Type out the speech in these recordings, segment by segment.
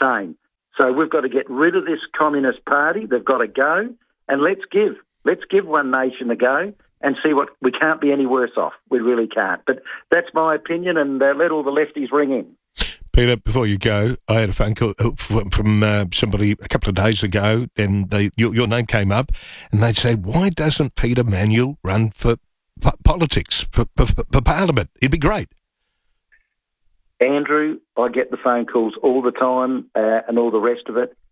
same. So we've got to get rid of this Communist Party. They've got to go, and let's give One Nation a go and see what... We can't be any worse off. We really can't. But that's my opinion, and let all the lefties ring in. Peter, before you go, I had a phone call from somebody a couple of days ago, and your name came up, and they'd say, why doesn't Peter Manuel run for politics, for Parliament? It'd be great. Andrew, I get the phone calls all the time and all the rest of it.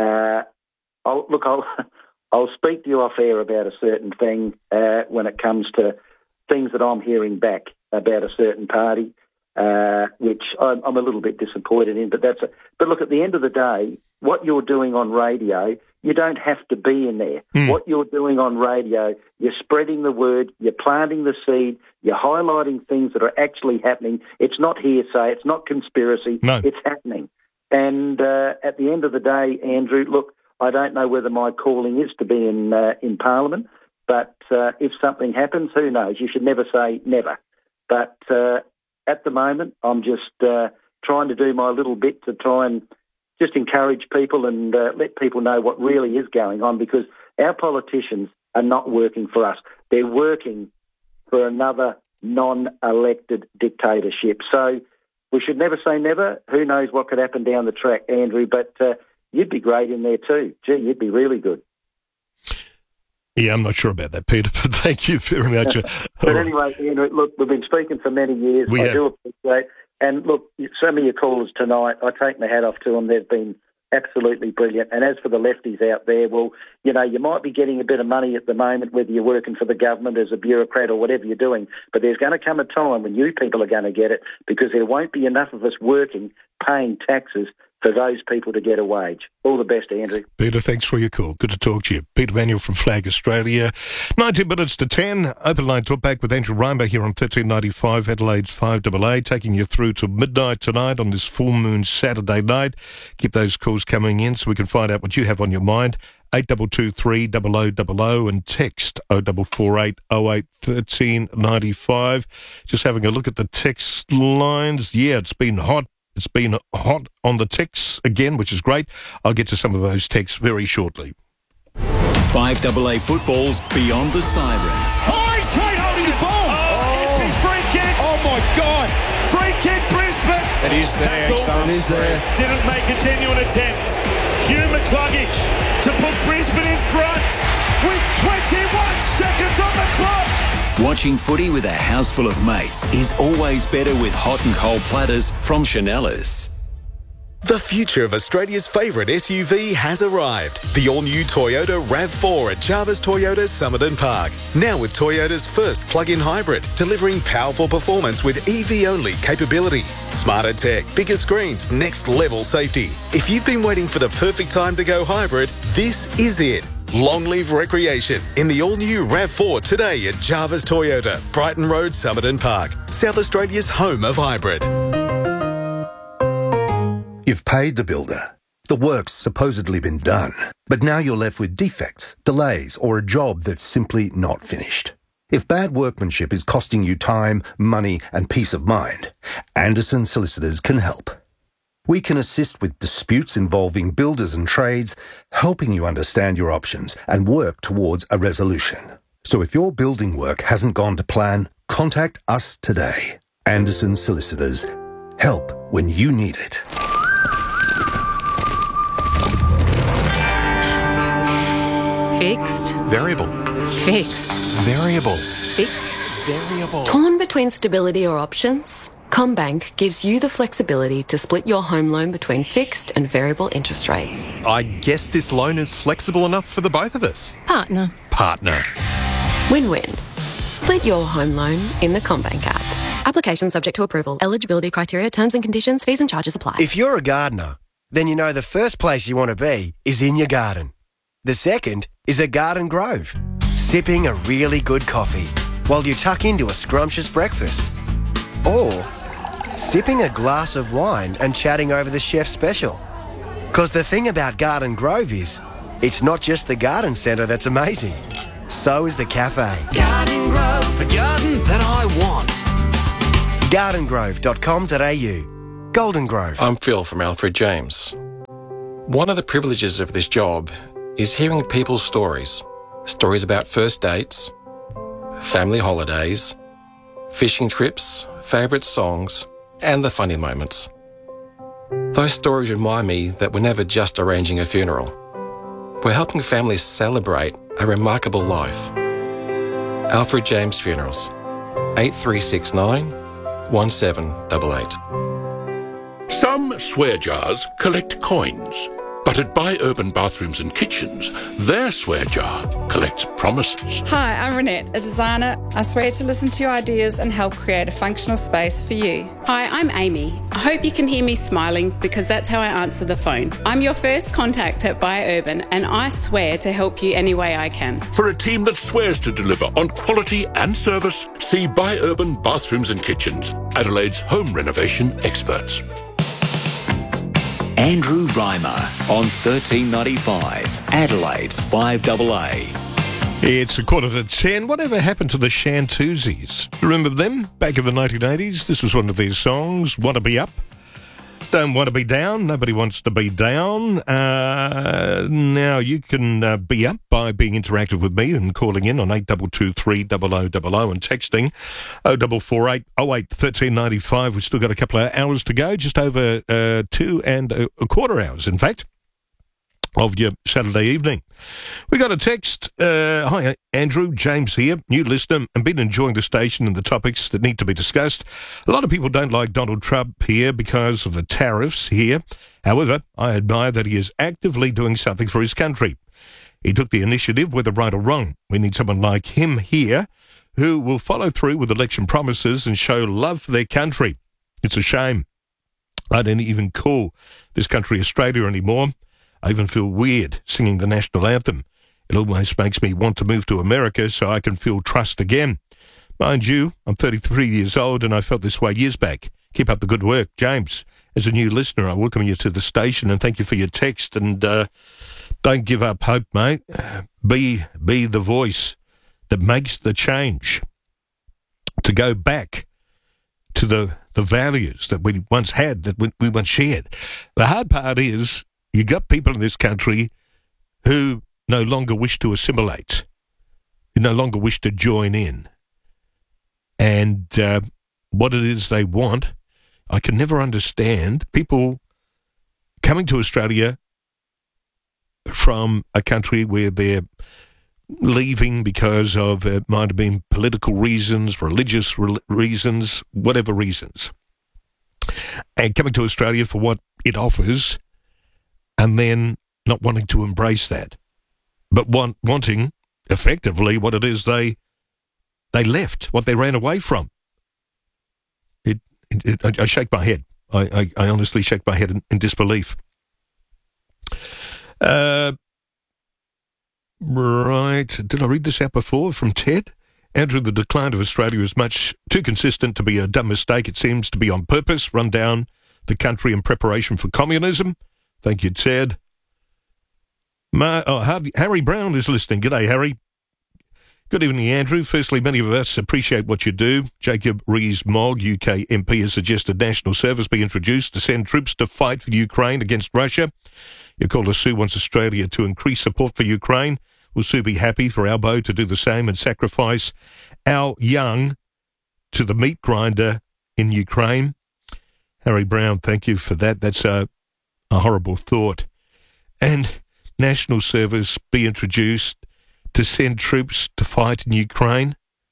I'll speak to you off air about a certain thing when it comes to things that I'm hearing back about a certain party, which I'm a little bit disappointed in. But look, at the end of the day, what you're doing on radio, you don't have to be in there. What you're doing on radio, you're spreading the word, you're planting the seed, you're highlighting things that are actually happening. It's not hearsay, it's not conspiracy, no. It's happening. And at the end of the day, Andrew, look, I don't know whether my calling is to be in Parliament, but if something happens, who knows? You should never say never. But at the moment, I'm just trying to do my little bit to try and just encourage people and let people know what really is going on, because our politicians are not working for us. They're working for another non-elected dictatorship. So we should never say never. Who knows what could happen down the track, Andrew, but you'd be great in there too. Gee, you'd be really good. Yeah, I'm not sure about that, Peter, but thank you very much. But anyway, Andrew, look, we've been speaking for many years. I do appreciate. And look, some of your callers tonight, I take my hat off to them. They've been absolutely brilliant. And as for the lefties out there, well, you know, you might be getting a bit of money at the moment, whether you're working for the government as a bureaucrat or whatever you're doing, but there's going to come a time when you people are going to get it, because there won't be enough of us working, paying taxes for those people to get a wage. All the best, Andrew. Peter, thanks for your call. Good to talk to you. Peter Manuel from Flag Australia. 19 minutes to 10. Open line talk back with Andrew Reinber here on 1395 Adelaide's 5AA, taking you through to midnight tonight on this full moon Saturday night. Keep those calls coming in so we can find out what you have on your mind. 8223 0000 and text 0448 08 1395. Just having a look at the text lines. Yeah, it's been hot. It's been hot on the texts again, which is great. I'll get to some of those texts very shortly. 5AA football's Beyond the Siren. Oh, he's straight holding the ball. Oh, free kick. Oh, my God. Free kick, Brisbane. It is there. It is there. Didn't make a genuine attempt. Hugh McCluggage to put Brisbane in front with 21 seconds on the clock. Watching footy with a house full of mates is always better with hot and cold platters from Chanellas. The future of Australia's favourite SUV has arrived. The all-new Toyota RAV4 at Jarvis Toyota Somerton Park. Now with Toyota's first plug-in hybrid, delivering powerful performance with EV-only capability. Smarter tech, bigger screens, next-level safety. If you've been waiting for the perfect time to go hybrid, this is it. Long live recreation in the all-new RAV4 today at Jarvis Toyota, Brighton Road, Somerton Park, South Australia's home of hybrid. You've paid the builder. The work's supposedly been done, but now you're left with defects, delays, or a job that's simply not finished. If bad workmanship is costing you time, money, and peace of mind, Anderson Solicitors can help. We can assist with disputes involving builders and trades, helping you understand your options and work towards a resolution. So if your building work hasn't gone to plan, contact us today. Anderson Solicitors. Help when you need it. Fixed. Variable. Fixed. Variable. Fixed. Variable. Torn between stability or options? CommBank gives you the flexibility to split your home loan between fixed and variable interest rates. I guess this loan is flexible enough for the both of us. Partner. Win-win. Split your home loan in the CommBank app. Application subject to approval. Eligibility criteria, terms and conditions, fees and charges apply. If you're a gardener, then you know the first place you want to be is in your garden. The second is a garden grove, sipping a really good coffee while you tuck into a scrumptious breakfast. Or sipping a glass of wine and chatting over the chef's special. Because the thing about Garden Grove is, it's not just the garden centre that's amazing. So is the cafe. Garden Grove, the garden that I want. gardengrove.com.au. Golden Grove. I'm Phil from Alfred James. One of the privileges of this job is hearing people's stories. Stories about first dates, family holidays, fishing trips, favourite songs, and the funny moments. Those stories remind me that we're never just arranging a funeral. We're helping families celebrate a remarkable life. Alfred James Funerals, 8369 1788. Some swear jars collect coins, but at Buy Urban Bathrooms and Kitchens, their swear jar collects promises. Hi, I'm Renette, a designer. I swear to listen to your ideas and help create a functional space for you. Hi, I'm Amy. I hope you can hear me smiling because that's how I answer the phone. I'm your first contact at Buy Urban and I swear to help you any way I can. For a team that swears to deliver on quality and service, see Buy Urban Bathrooms and Kitchens, Adelaide's home renovation experts. Andrew Reimer on 1395, Adelaide's 5AA. It's 10:15. Whatever happened to the Shantuzis? Remember them? Back in the 1980s, this was one of their songs, Want to Be Up. Don't want to be down. Nobody wants to be down. Now, you can be up by being interactive with me and calling in on 8223 0000 and texting 0448 08 1395. We've still got a couple of hours to go, just over 2 and a quarter hours, in fact, of your Saturday evening. We got a text. Hi, Andrew, James here, new listener, and been enjoying the station and the topics that need to be discussed. A lot of people don't like Donald Trump here because of the tariffs here. However, I admire that he is actively doing something for his country. He took the initiative, whether right or wrong. We need someone like him here who will follow through with election promises and show love for their country. It's a shame I don't even call this country Australia anymore. I even feel weird singing the national anthem. It almost makes me want to move to America so I can feel trust again. Mind you, I'm 33 years old and I felt this way years back. Keep up the good work. James, as a new listener, I welcome you to the station and thank you for your text. And don't give up hope, mate. Be the voice that makes the change. To go back to the values that we once had, that we once shared. The hard part is, you got people in this country who no longer wish to assimilate, who no longer wish to join in. And what it is they want, I can never understand. People coming to Australia from a country where they're leaving because of, it might have been political reasons, religious reasons, whatever reasons. And coming to Australia for what it offers, and then not wanting to embrace that, but wanting, effectively, what it is they left, what they ran away from. I shake my head. I honestly shake my head in disbelief. Right. Did I read this out before from Ted? Andrew, the decline of Australia is much too consistent to be a dumb mistake. It seems to be on purpose, run down the country in preparation for communism. Thank you, Ted. Harry Brown is listening. G'day, Harry. Good evening, Andrew. Firstly, many of us appreciate what you do. Jacob Rees-Mogg, UK MP, has suggested national service be introduced to send troops to fight for Ukraine against Russia. Your caller Sue wants Australia to increase support for Ukraine. Will Sue be happy for Albo to do the same and sacrifice our young to the meat grinder in Ukraine? Harry Brown, thank you for that. That's a horrible thought. And national service be introduced to send troops to fight in Ukraine?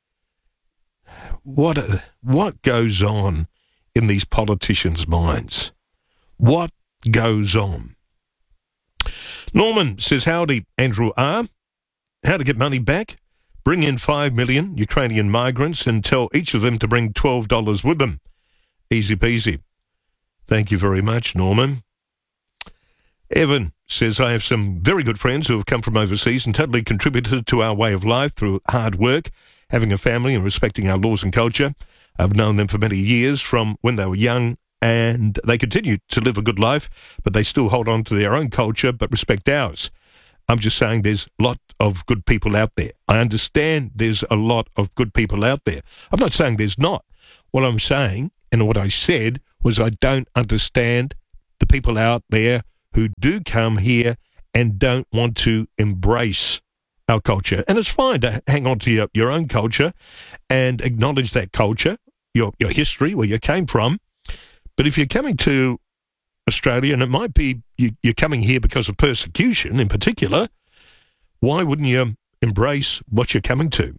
What goes on in these politicians' minds? What goes on? Norman says, howdy, Andrew R. How to get money back? Bring in 5 million Ukrainian migrants and tell each of them to bring $12 with them. Easy peasy. Thank you very much, Norman. Evan says, I have some very good friends who have come from overseas and totally contributed to our way of life through hard work, having a family and respecting our laws and culture. I've known them for many years from when they were young, and they continue to live a good life, but they still hold on to their own culture but respect ours. I'm just saying there's a lot of good people out there. I understand there's a lot of good people out there. I'm not saying there's not. What I'm saying, and what I said, was I don't understand the people out there who do come here and don't want to embrace our culture. And it's fine to hang on to your own culture and acknowledge that culture, your history, where you came from. But if you're coming to Australia, and it might be you're coming here because of persecution in particular, why wouldn't you embrace what you're coming to?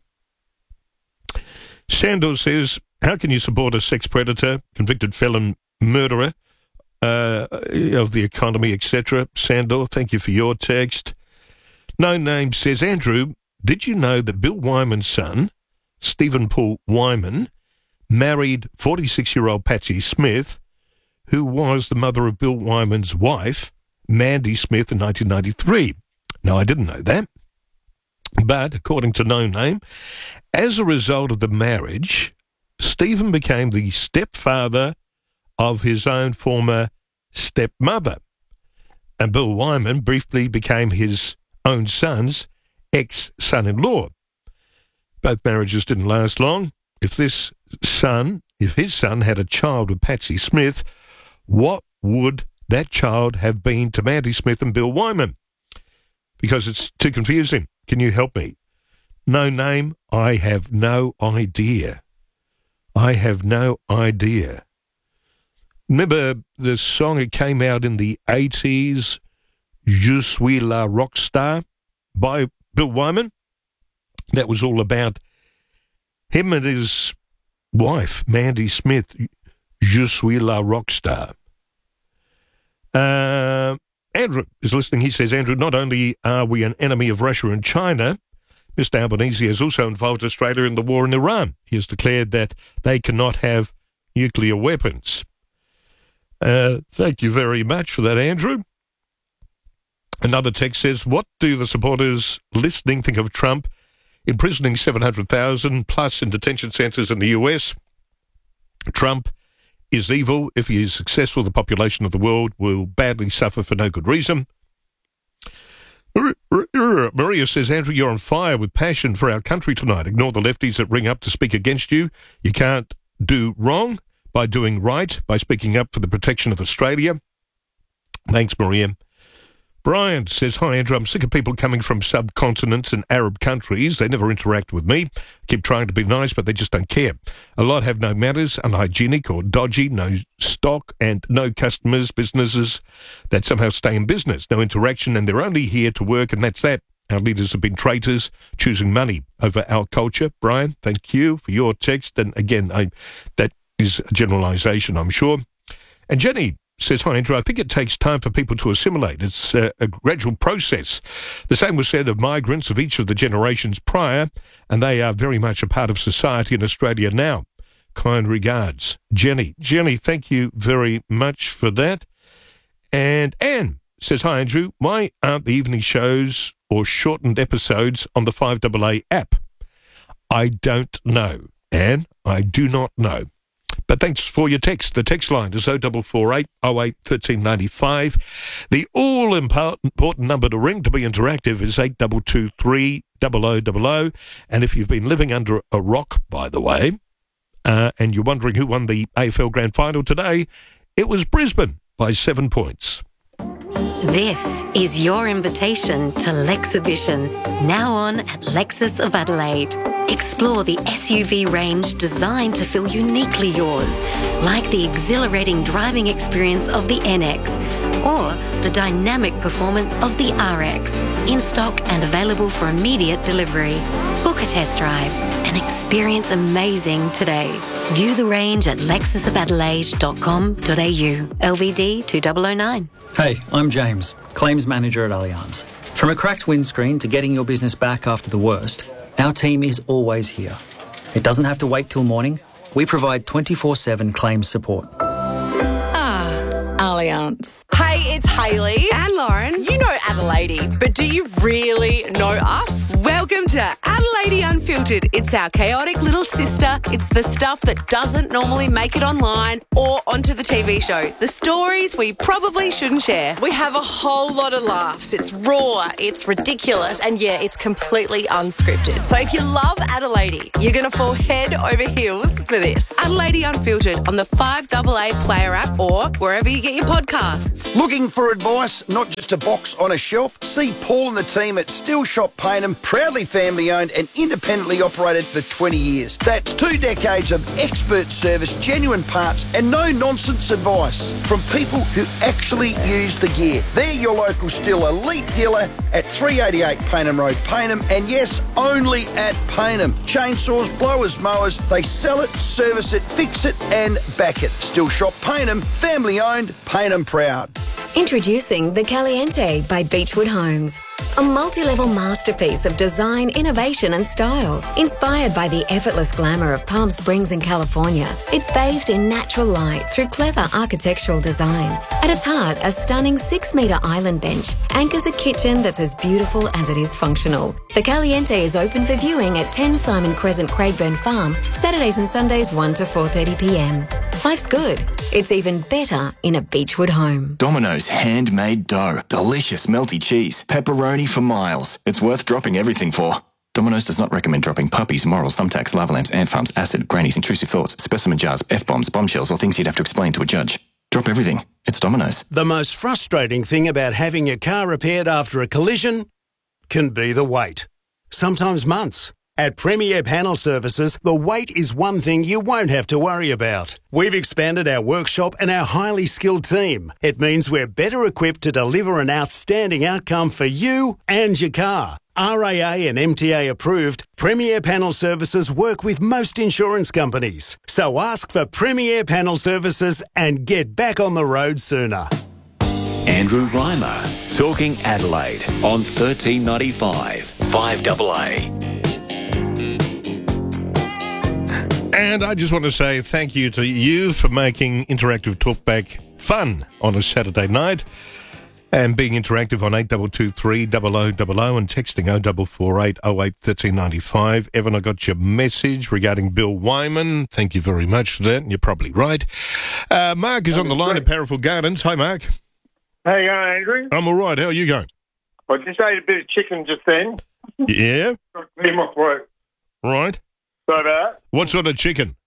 Sandor says, how can you support a sex predator, convicted felon, murderer of the economy, etc.? Sandor, thank you for your text. No Name says, Andrew, did you know that Bill Wyman's son, Stephen Paul Wyman, married 46-year-old Patsy Smith, who was the mother of Bill Wyman's wife, Mandy Smith, in 1993? No, I didn't know that. But, according to No Name, as a result of the marriage, Stephen became the stepfather of his own former stepmother. And Bill Wyman briefly became his own son's ex-son-in-law. Both marriages didn't last long. If his son had a child with Patsy Smith, what would that child have been to Mandy Smith and Bill Wyman? Because it's too confusing. Can you help me? No Name, I have no idea. I have no idea. Remember the song that came out in the 80s, Je suis la rockstar, by Bill Wyman? That was all about him and his wife, Mandy Smith, Je suis la rockstar. Andrew is listening. He says, Andrew, not only are we an enemy of Russia and China, Mr. Albanese has also involved Australia in the war in Iran. He has declared that they cannot have nuclear weapons. Thank you very much for that, Andrew. Another text says, what do the supporters listening think of Trump imprisoning 700,000 plus in detention centres in the US? Trump is evil. If he is successful, the population of the world will badly suffer for no good reason. Maria says, Andrew, you're on fire with passion for our country tonight. Ignore the lefties that ring up to speak against you. You can't do wrong by doing right, by speaking up for the protection of Australia. Thanks, Maria. Brian says, hi, Andrew, I'm sick of people coming from subcontinents and Arab countries. They never interact with me. I keep trying to be nice, but they just don't care. A lot have no manners, unhygienic or dodgy, no stock and no customers, businesses that somehow stay in business, no interaction, and they're only here to work, and that's that. Our leaders have been traitors, choosing money over our culture. Brian, thank you for your text. And again, that is a generalisation, I'm sure. And Jenny says, hi, Andrew, I think it takes time for people to assimilate. It's a gradual process. The same was said of migrants of each of the generations prior, and they are very much a part of society in Australia now. Kind regards, Jenny. Jenny, thank you very much for that. And Anne says, hi, Andrew, why aren't the evening shows or shortened episodes on the 5AA app? I don't know, Anne. I do not know. But thanks for your text. The text line is 0448 08 1395. The all-important number to ring to be interactive is 8223 0000. And if you've been living under a rock, by the way, and you're wondering who won the AFL Grand Final today, it was Brisbane by 7 points. This is your invitation to Lexibition, now on at Lexus of Adelaide. Explore the SUV range designed to feel uniquely yours, like the exhilarating driving experience of the NX or the dynamic performance of the RX, in stock and available for immediate delivery. Book a test drive and experience amazing today. View the range at lexusofadelaide.com.au. LVD 2009. Hey, I'm James, Claims Manager at Allianz. From a cracked windscreen to getting your business back after the worst, our team is always here. It doesn't have to wait till morning. We provide 24/7 claims support. Allianz. Hey, it's Hayley and Lauren. You know Adelaide, but do you really know us? Welcome to Adelaide Adelaide Unfiltered. It's our chaotic little sister. It's the stuff that doesn't normally make it online or onto the TV show. The stories we probably shouldn't share. We have a whole lot of laughs. It's raw, it's ridiculous, and yeah, it's completely unscripted. So if you love Adelaide, you're going to fall head over heels for this. Adelaide Unfiltered on the 5AA Player app or wherever you get your podcasts. Looking for advice, not just a box on a shelf? See Paul and the team at Still Shop Payneham, proudly family owned and independently operated for 20 years. That's 2 decades of expert service, genuine parts and no nonsense advice from people who actually use the gear. They're your local Still elite dealer at 388 Payneham Road, Payneham, and yes, only at Payneham. Chainsaws, blowers, mowers, they sell it, service it, fix it and back it. Still Shop Payneham, family owned, Payneham proud. Introducing the Caliente by Beechwood Homes. A multi-level masterpiece of design, innovation and style. Inspired by the effortless glamour of Palm Springs in California, it's bathed in natural light through clever architectural design. At its heart, a stunning 6-metre island bench anchors a kitchen that's as beautiful as it is functional. The Caliente is open for viewing at 10 Simon Crescent, Craigburn Farm, Saturdays and Sundays 1 to 4:30pm. Life's good. It's even better in a Beechwood home. Domino's handmade dough. Delicious melty cheese. Pepperoni for miles. It's worth dropping everything for. Domino's does not recommend dropping puppies, morals, thumbtacks, lava lamps, ant farms, acid, grannies, intrusive thoughts, specimen jars, F-bombs, bombshells, or things you'd have to explain to a judge. Drop everything. It's Domino's. The most frustrating thing about having your car repaired after a collision can be the wait. Sometimes months. At Premier Panel Services, the wait is one thing you won't have to worry about. We've expanded our workshop and our highly skilled team. It means we're better equipped to deliver an outstanding outcome for you and your car. RAA and MTA approved, Premier Panel Services work with most insurance companies. So ask for Premier Panel Services and get back on the road sooner. Andrew Reimer, talking Adelaide on 1395 5AA. And I just want to say thank you to you for making Interactive Talkback fun on a Saturday night and being interactive on 8223 0000 and texting 0448 08 1395. Evan, I got your message regarding Bill Wyman. Thank you very much for that. And you're probably right. Mark is on the line at Parafield Gardens. Hi, Mark. How you going, Andrew? I'm all right. How are you going? I just ate a bit of chicken just then. Yeah? Got to clear my throat. Right. So that. What sort of chicken?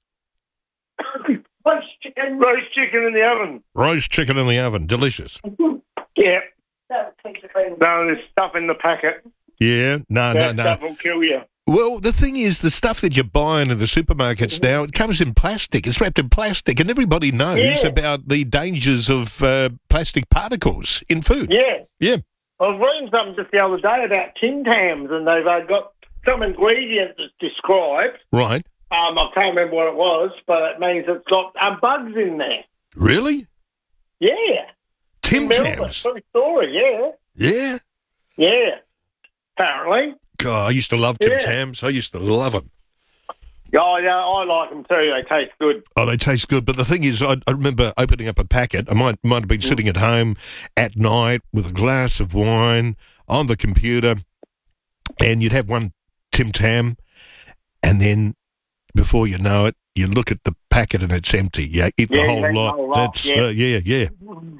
Roast chicken. Roast chicken in the oven. Roast chicken in the oven. Delicious. Yeah. No, there's stuff in the packet. Yeah. No. That stuff will kill you. Well, the thing is, the stuff that you're buying in the supermarkets now, it comes in plastic. It's wrapped in plastic, and everybody knows about the dangers of plastic particles in food. Yeah. Yeah. I was reading something just the other day about Tim Tams, and they've got some ingredient that's described. Right. I can't remember what it was, but it means it's got bugs in there. Really? Yeah. Tim Tams? True story, yeah. Yeah? Yeah. Apparently. God, I used to love Tim Tams. I used to love them. Oh, yeah, I like them too. They taste good. Oh, they taste good. But the thing is, I remember opening up a packet. I might have been sitting at home at night with a glass of wine on the computer, and you'd have one Tim Tam, and then before you know it, you look at the packet and it's empty. You eat the whole lot. That's yeah. Yeah,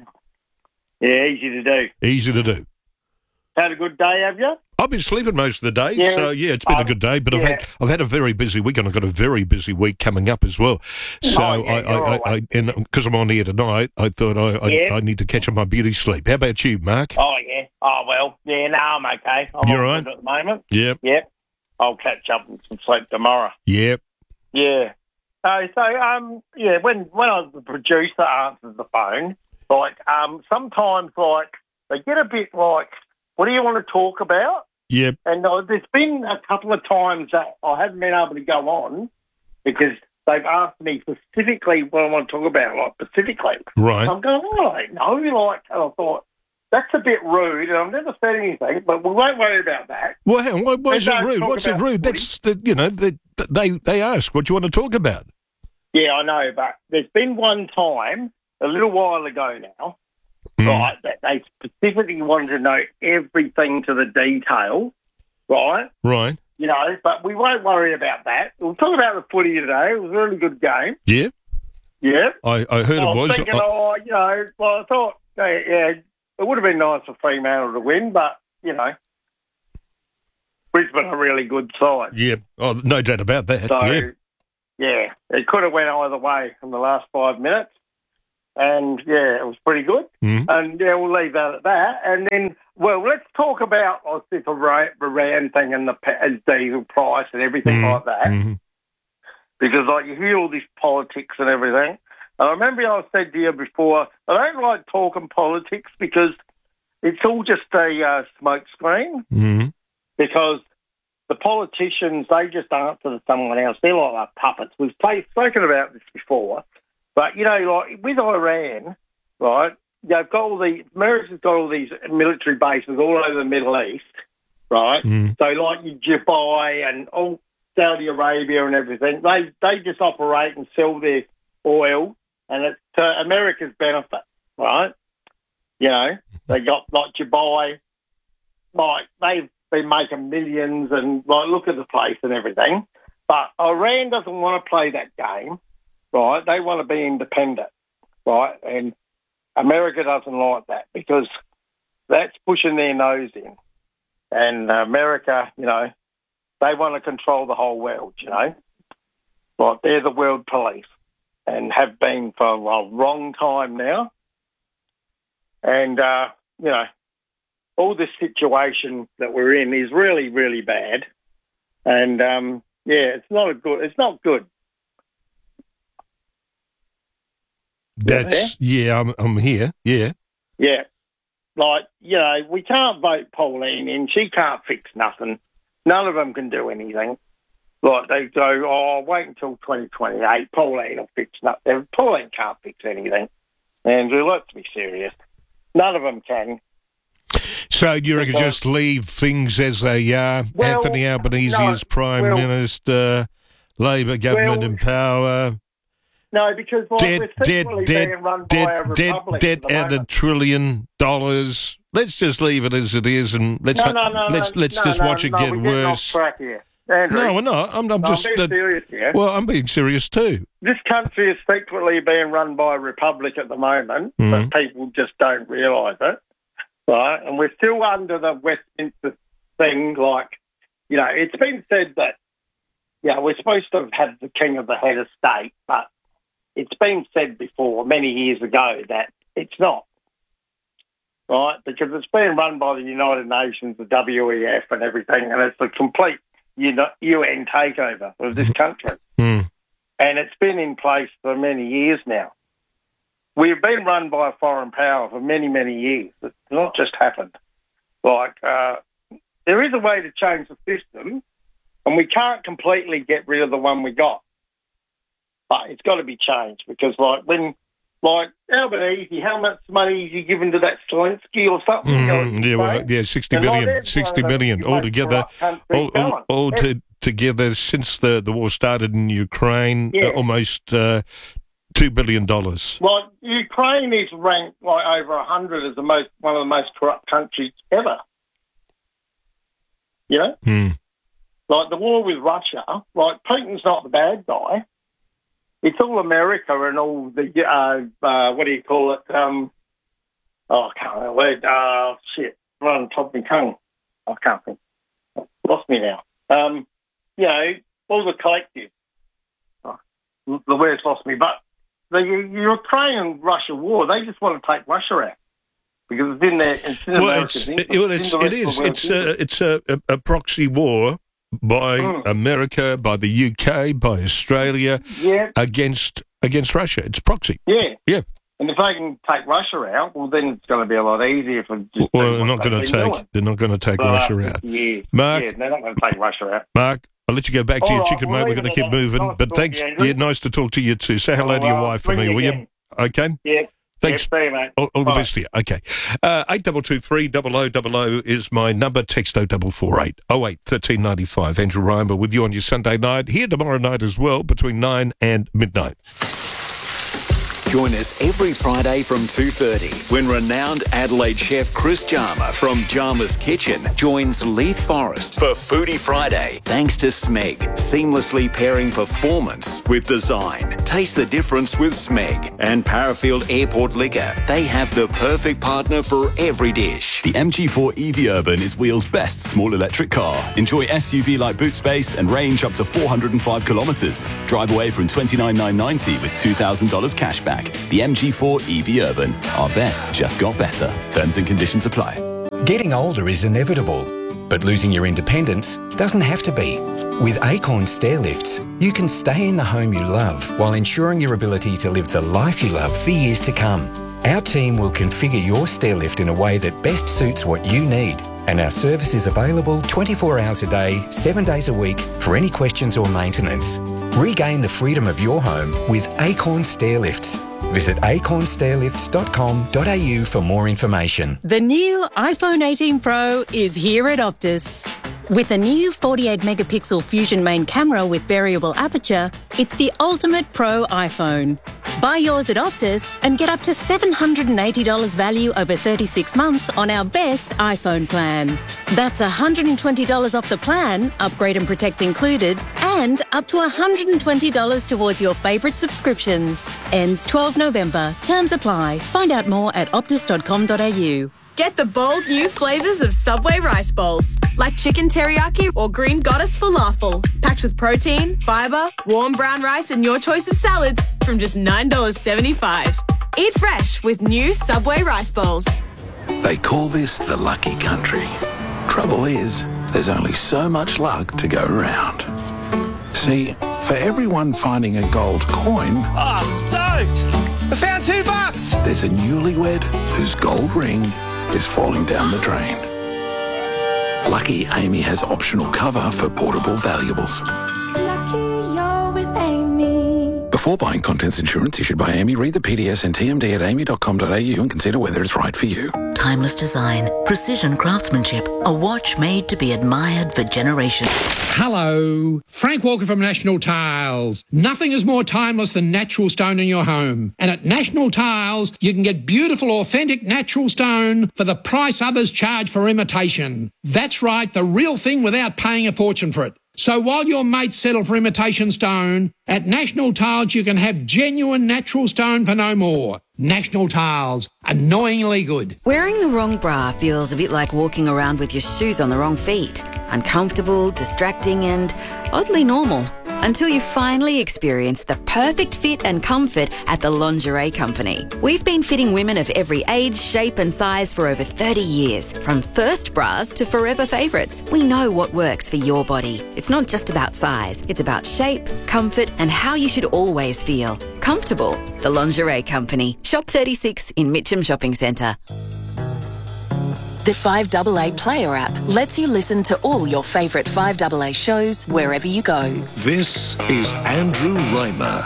easy to do. Easy to do. Had a good day, have you? I've been sleeping most of the day, so yeah, it's been a good day. But I've had a very busy week, and I've got a very busy week coming up as well. So I and because I'm on here tonight, I thought I need to catch up my beauty sleep. How about you, Mark? Oh yeah. Oh well. Yeah. No, I'm okay. I'm You're right at the moment. Yep. Yep. I'll catch up with some sleep tomorrow. Yep. Yeah. When the producer answers the phone, sometimes they get a bit like, what do you want to talk about? Yep. And there's been a couple of times that I haven't been able to go on because they've asked me specifically what I want to talk about, specifically. Right. I'm going, I don't know, and I thought, that's a bit rude, and I've never said anything, but we won't worry about that. Well, hang on, why is it rude? What's it rude? That's, they ask what you want to talk about. Yeah, I know, but there's been one time, a little while ago now, right, that they specifically wanted to know everything to the detail, right? Right. you know, but we won't worry about that. We'll talk about the footy today. It was a really good game. Yeah? Yeah. I heard it was. Thinking, you know, well, I thought, yeah, it would have been nice for Fremantle to win, but, you know, Brisbane are a really good side. Yeah. Oh, no doubt about that. So, yeah, it could have went either way in the last 5 minutes. And, yeah, it was pretty good. And, yeah, we'll leave that at that. And then, well, let's talk about this Iran thing and the diesel price and everything like that. Because, like, you hear all this politics and everything. And I remember I said to you before, I don't like talking politics because it's all just a smoke screen. Because the politicians, they just answer to someone else. They're like puppets. We've spoken about this before. But, you know, like with Iran, right, they've got America's got all these military bases all over the Middle East, right? So, like Dubai and all Saudi Arabia and everything, they just operate and sell their oil, and it's to America's benefit, right? You know, they got, like, Dubai, like, they've been making millions and, like, look at the place and everything. But Iran doesn't want to play that game. Right, they want to be independent, right? And America doesn't like that because that's pushing their nose in. And America, you know, they want to control the whole world, you know. Like, they're the world police and have been for a long time now. And, you know, all this situation that we're in is really, really bad. And, yeah, it's not good. That's, I'm here, yeah. Yeah. Like, you know, we can't vote Pauline in. She can't fix nothing. None of them can do anything. Like, they go, wait until 2028. Pauline will fix nothing. Pauline can't fix anything. Andrew, let's be serious. None of them can. So you reckon just leave things as they are? Well, Anthony Albanese as Prime Minister, Labor government in power... No, because we're secretly being run by a republic. Debt at $1 trillion. Let's just leave it as it is, and let's just watch it get worse. Andrew, no, we're not. I'm just being serious here. Well, I'm being serious too. This country is secretly being run by a republic at the moment, but people just don't realise it, right? And we're still under the Westminster thing. Like, you know, it's been said that, you know, we're supposed to have had the king of the head of state, but it's been said before, many years ago, that it's not, right? Because it's been run by the United Nations, the WEF and everything, and it's a complete UN takeover of this country. And it's been in place for many years now. We've been run by a foreign power for many, many years. It's not just happened. Like, there is a way to change the system, and we can't completely get rid of the one we got. But it's got to be changed because, like, when, like, Albanese, how much money is he given to that Zelensky or something? 60 million altogether. All together since the war started in Ukraine, almost $2 billion. Well, Ukraine is ranked like over 100 as one of the most corrupt countries ever. You know, like the war with Russia. Like Putin's not the bad guy. It's all America and all the, what do you call it? I can't remember. Shit, right on top of my tongue. I can't think. Lost me now. You know, all the collective. The word's lost me. But the Ukraine and Russia war, they just want to take Russia out. Because it's in their, America's interest. It's a proxy war by America, by the UK, by Australia, against Russia. It's proxy. Yeah. And if they can take Russia out, well, then it's going to be a lot easier for. Well, they're not going to take Russia out. Mark, they're not going to take Russia out. Mark, I'll let you go back to your chicken, mate. We're going to keep moving. But thanks. Nice to talk to you too. Say hello to your wife for me, will you? Okay. Yeah. Thanks. See you, mate. All the best to you. Okay. 8223 0000 is my number. Text 0448 08 1395. Andrew Ryan with you on your Sunday night. Here tomorrow night as well, between 9 and midnight. Join us every Friday from 2:30 when renowned Adelaide chef Chris Jarma from Jarma's Kitchen joins Leith Forrest for Foodie Friday. Thanks to Smeg, seamlessly pairing performance with design. Taste the difference with Smeg and Parafield Airport Liquor. They have the perfect partner for every dish. The MG4 EV Urban is Wheel's best small electric car. Enjoy SUV-like boot space and range up to 405 kilometres. Drive away from $29,990 with $2,000 cash back. The MG4 EV Urban. Our best just got better. Terms and conditions apply. Getting older is inevitable, but losing your independence doesn't have to be. With Acorn Stairlifts, you can stay in the home you love while ensuring your ability to live the life you love for years to come. Our team will configure your stairlift in a way that best suits what you need, and our service is available 24 hours a day, 7 days a week for any questions or maintenance. Regain the freedom of your home with Acorn Stairlifts. Visit acornstairlifts.com.au for more information. The new iPhone 18 Pro is here at Optus. With a new 48-megapixel Fusion main camera with variable aperture, it's the ultimate pro iPhone. Buy yours at Optus and get up to $780 value over 36 months on our best iPhone plan. That's $120 off the plan, upgrade and protect included, and up to $120 towards your favourite subscriptions. Ends 12 November. Terms apply. Find out more at optus.com.au. Get the bold new flavours of Subway rice bowls, like chicken teriyaki or green goddess falafel, packed with protein, fibre, warm brown rice and your choice of salads from just $9.75. Eat fresh with new Subway rice bowls. They call this the lucky country. Trouble is, there's only so much luck to go around. See, for everyone finding a gold coin... Oh, stoked! I found $2! There's a newlywed whose gold ring is falling down the drain. Lucky Amy has optional cover for portable valuables. Lucky you're with Amy. Before buying contents insurance issued by Amy, read the PDS and TMD at amy.com.au and consider whether it's right for you. Timeless design, precision craftsmanship, a watch made to be admired for generations. Hello, Frank Walker from National Tiles. Nothing is more timeless than natural stone in your home. And at National Tiles, you can get beautiful, authentic natural stone for the price others charge for imitation. That's right, the real thing without paying a fortune for it. So while your mates settle for imitation stone, at National Tiles you can have genuine natural stone for no more. National Tiles, annoyingly good. Wearing the wrong bra feels a bit like walking around with your shoes on the wrong feet. Uncomfortable, distracting and oddly normal. Until you finally experience the perfect fit and comfort at the Lingerie Company. We've been fitting women of every age, shape and size for over 30 years. From first bras to forever favourites, we know what works for your body. It's not just about size, it's about shape, comfort and how you should always feel. Comfortable. The Lingerie Company. Shop 36 in Mitcham Shopping Centre. The 5AA Player app lets you listen to all your favourite 5AA shows wherever you go. This is Andrew Reimer.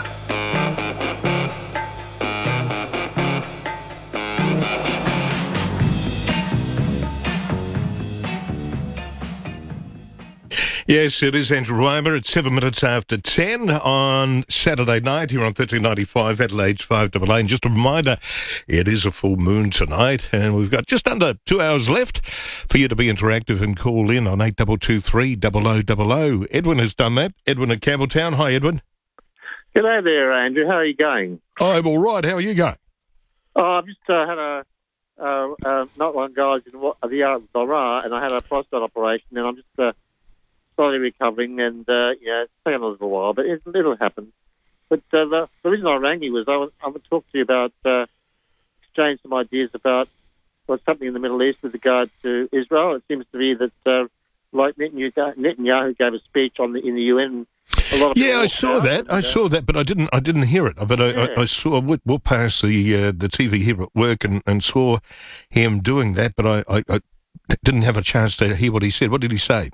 Yes, it is Andrew Reimer. It's 7 minutes after 10 on Saturday night here on 1395 Adelaide's 5AA. And just a reminder, it is a full moon tonight, and we've got just under 2 hours left for you to be interactive and call in on 8223 0000. Edwin has done that. Edwin at Campbelltown. Hi, Edwin. G'day there, Andrew. How are you going? I'm all right. How are you going? Oh, I've just had not long ago, I was in the Zara, and I had a prostate operation, and I'm just slowly recovering, and it's taken a little while, but it'll happen. But the reason I rang you was I want to talk to you about exchange some ideas about what's happening in the Middle East with regard to Israel. It seems to be that, like Netanyahu gave a speech in the UN. A lot of I saw that. I saw that, but I didn't hear it. But I saw. We'll pass the TV here at work and saw him doing that. But I didn't have a chance to hear what he said. What did he say?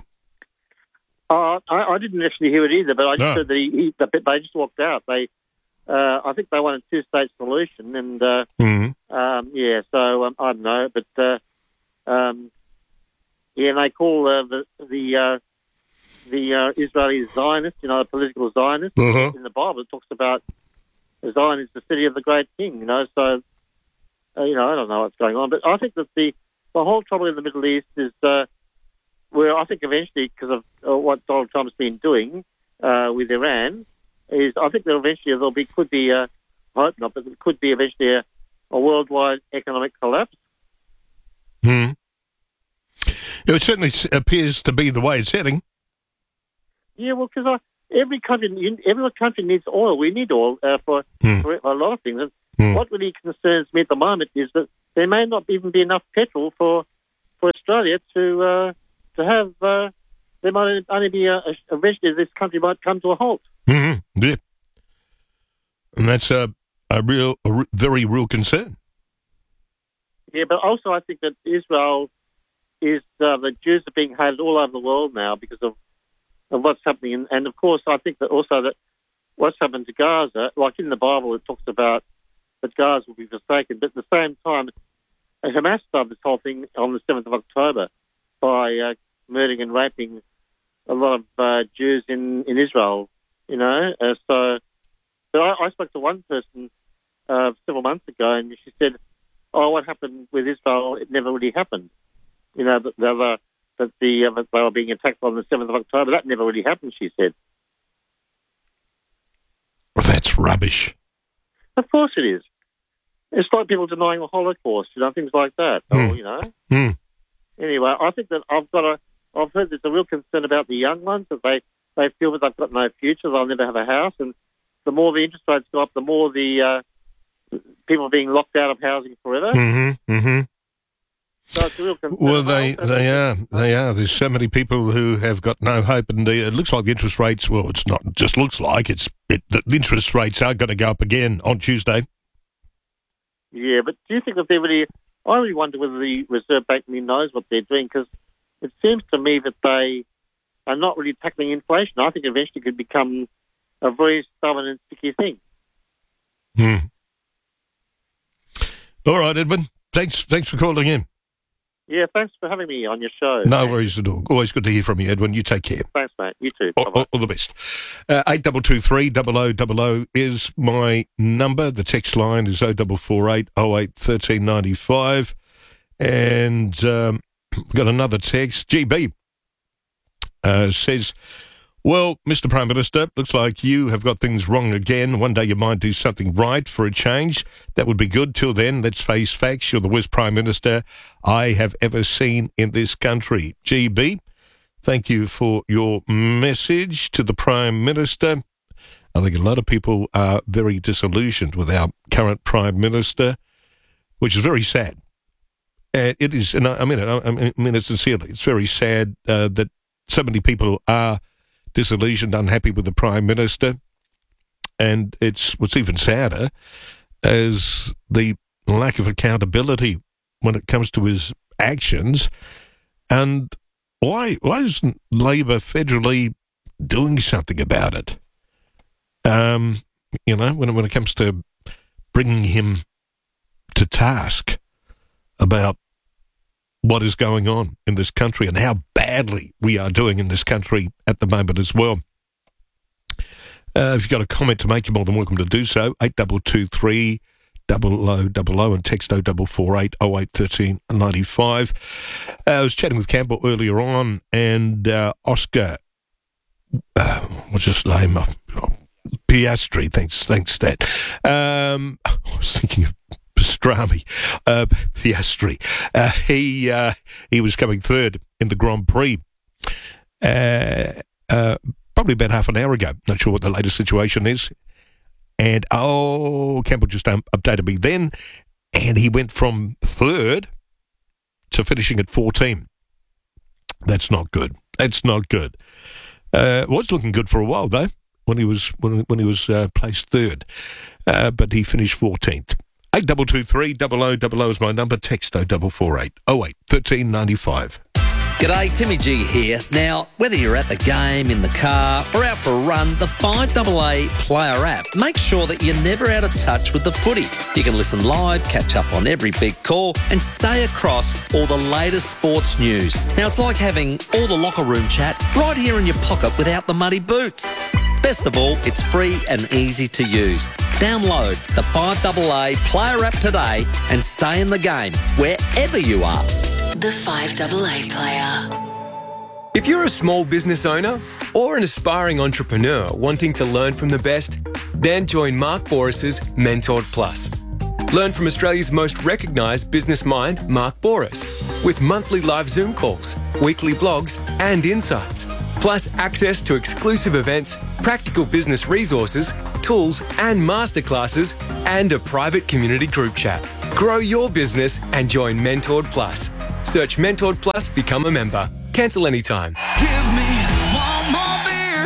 I didn't actually hear it either, but I just heard that they just walked out. I think they want a two-state solution, and so I don't know, but and they call the Israeli Zionists, the political Zionists. In the Bible, it talks about Zion is the city of the great king, you know, so, you know, I don't know what's going on. But I think that the whole trouble in the Middle East is where I think eventually, because of what Donald Trump's been doing with Iran, is I think that eventually could be, I hope not, but it could be eventually a worldwide economic collapse. Hmm. It certainly appears to be the way it's heading. Yeah, well, because every country needs oil. We need oil for a lot of things. And what really concerns me at the moment is that there may not even be enough petrol for Australia to have. There might only be eventually this country might come to a halt. Mm-hmm. Yeah, and that's a very real concern. Yeah, but also I think that Israel is the Jews are being hated all over the world now because of what's happening, and of course I think that also that what's happened to Gaza, like in the Bible, it talks about that Gaza will be forsaken, but at the same time, Hamas started this whole thing on the 7th of October by murdering and raping a lot of Jews in Israel, you know. So I spoke to one person several months ago, and she said, "Oh, what happened with Israel? It never really happened. You know, that they were being attacked on the 7th of October. That never really happened," she said. Well, that's rubbish. Of course it is. It's like people denying the Holocaust, you know, things like that. Or, you know. Anyway, I think that I've heard there's a real concern about the young ones, that they feel that they've got no future, they'll never have a house, and the more the interest rates go up, the more the people are being locked out of housing forever. Mm-hmm. Mm-hmm. So it's a real concern. Well, they are. There's so many people who have got no hope, and it looks like the interest rates. Well, it's not just looks like the interest rates are going to go up again on Tuesday. Yeah, but do you think that they really? I really wonder whether the Reserve Bank really knows what they're doing, because it seems to me that they are not really tackling inflation. I think eventually it could become a very stubborn and sticky thing. All right, Edwin. Thanks for calling in. Yeah, thanks for having me on your show. No worries at all. Always good to hear from you, Edwin. You take care. Thanks, mate. You too. All the best. 8223 0000 is my number. The text line is 0448 08 1395. And we've got another text. GB says, "Well, Mr. Prime Minister, looks like you have got things wrong again. One day you might do something right for a change. That would be good. Till then, let's face facts. You're the worst Prime Minister I have ever seen in this country." GB, thank you for your message to the Prime Minister. I think a lot of people are very disillusioned with our current Prime Minister, which is very sad. It is, and I mean it sincerely. It's very sad that so many people are disillusioned, unhappy with the Prime Minister, and what's even sadder is the lack of accountability when it comes to his actions. And why isn't Labor federally doing something about it? You know, when it comes to bringing him to task about what is going on in this country and how badly we are doing in this country at the moment as well. If you've got a comment to make, you're more than welcome to do so. 8223 0000 and text 0448 08 1395. I was chatting with Campbell earlier on, and Oscar, what's his name? Piastri, thanks, Dad. I was thinking of Pastrami, Piastri. He was coming third in the Grand Prix probably about half an hour ago. Not sure what the latest situation is. And, Campbell just updated me then, and he went from third to finishing at 14. That's not good. That's not good. Was looking good for a while, though, when he was placed third. But he finished 14th. 8223 0000 is my number. Text 0448 08 1395. G'day, Timmy G here. Now, whether you're at the game, in the car, or out for a run, the 5AA Player app makes sure that you're never out of touch with the footy. You can listen live, catch up on every big call, and stay across all the latest sports news. Now, it's like having all the locker room chat right here in your pocket without the muddy boots. Best of all, it's free and easy to use. Download the 5AA Player app today and stay in the game wherever you are. The 5AA Player. If you're a small business owner or an aspiring entrepreneur wanting to learn from the best, then join Mark Boris's Mentored Plus. Learn from Australia's most recognised business mind, Mark Boris, with monthly live Zoom calls, weekly blogs and insights, plus access to exclusive events, practical business resources, tools and masterclasses, and a private community group chat. Grow your business and join Mentored Plus. Search Mentored Plus, become a member. Cancel anytime. Give me one more beer.